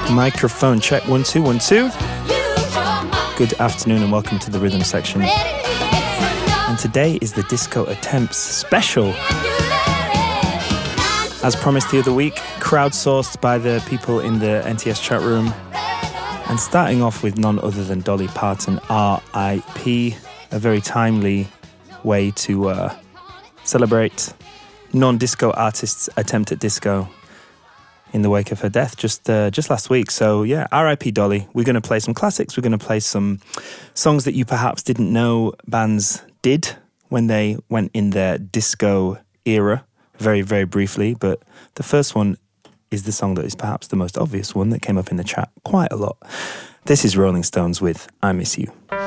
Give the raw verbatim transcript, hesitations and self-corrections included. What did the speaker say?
Microphone check, one, two, one, two. Good afternoon and welcome to the rhythm section. And today is the Disco Attempts special. As promised the other week, crowdsourced by the people in the N T S chat room. And starting off with none other than Dolly Parton, R I P. A very timely way to uh, celebrate non-disco artists' attempt at disco in the wake of her death just uh, just last week. So yeah, R I P Dolly. We're going to play some classics. We're going to play some songs that you perhaps didn't know bands did when they went in their disco era, very, very briefly. But the first one is the song that is perhaps the most obvious one that came up in the chat quite a lot. This is Rolling Stones with I Miss You.